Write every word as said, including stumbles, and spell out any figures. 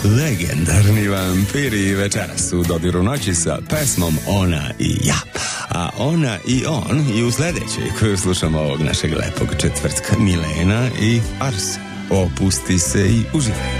Legendarni vampiri večeras su u dodiru noći sa pesmom Ona i ja. A Ona i on i u sledećoj koju slušamo ovog našeg lepog četvrtka Milena i Ars. Opusti se i uživaj.